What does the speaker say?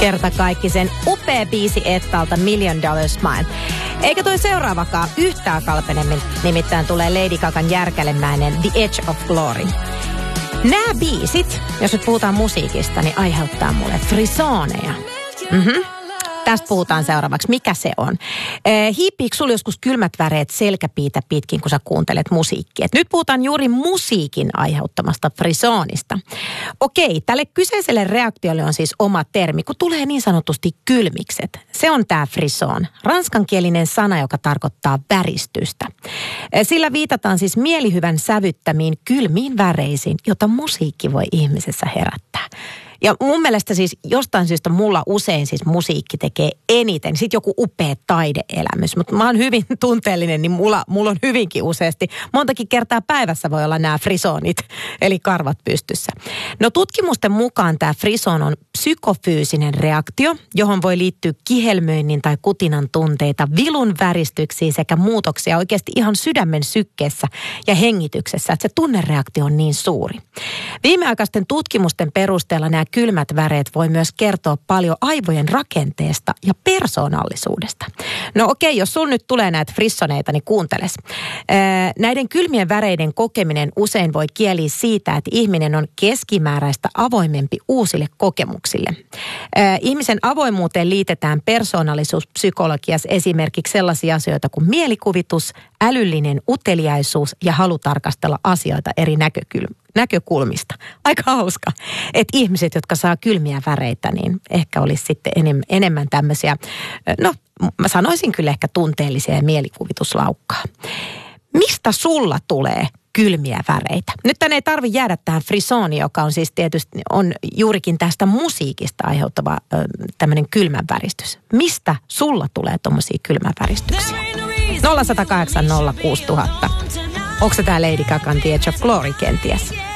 Kertakaikkisen upea biisi Ettalta $1 Million Smile. Eikä toi seuraavakaan yhtään kalpenemmin, nimittäin tulee Lady Gagan järkälemäinen The Edge of Glory. Nämä biisit, jos nyt puhutaan musiikista, niin aiheuttaa mulle frisoneja. Tästä puhutaan seuraavaksi. Mikä se on? Hiipiikö sulla joskus kylmät väreet selkäpiitä pitkin, kun sä kuuntelet musiikkia? Nyt puhutaan juuri musiikin aiheuttamasta frisonista. Okei, tälle kyseiselle reaktiolle on siis oma termi, kun tulee niin sanotusti kylmikset. Se on tää frison, ranskankielinen sana, joka tarkoittaa väristystä. Sillä viitataan siis mielihyvän sävyttämiin kylmiin väreisiin, jota musiikki voi ihmisessä herättää. Ja mun mielestä siis jostain syystä mulla usein siis musiikki tekee eniten. Sitten joku upea taideelämys. Mutta mä oon hyvin tunteellinen, niin mulla on hyvinkin useasti. Montakin kertaa päivässä voi olla nämä frisonit, eli karvat pystyssä. No tutkimusten mukaan tämä frison on psykofyysinen reaktio, johon voi liittyä kihelmöinnin tai kutinan tunteita, vilun väristyksiä sekä muutoksia oikeasti ihan sydämen sykkeessä ja hengityksessä, että se tunnereaktio on niin suuri. Viimeaikaisten tutkimusten perusteella nämä kylmät väreet voi myös kertoa paljon aivojen rakenteesta ja persoonallisuudesta. No okei, jos sun nyt tulee näitä frissoneita, niin kuunteles. Näiden kylmien väreiden kokeminen usein voi kieliä siitä, että ihminen on keskimääräistä avoimempi uusille kokemuksille. Ihmisen avoimuuteen liitetään persoonallisuuspsykologiassa esimerkiksi sellaisia asioita kuin mielikuvitus, älyllinen uteliaisuus ja halu tarkastella asioita eri näkökulmista. Aika hauska, että ihmiset, jotka saa kylmiä väreitä, niin ehkä olisi sitten enemmän tämmöisiä, no mä sanoisin kyllä ehkä tunteellisia ja mielikuvituslaukkaa. Mistä sulla tulee kylmiä väreitä? Nyt tänne ei tarvitse jäädä tähän frisoniin, joka on siis tietysti on juurikin tästä musiikista aiheuttava tämmöinen kylmänväristys. Mistä sulla tulee tommosia kylmänväristyksiä? 0108 06000. Onko se tää Lady Gagan The Edge of Glory kenties?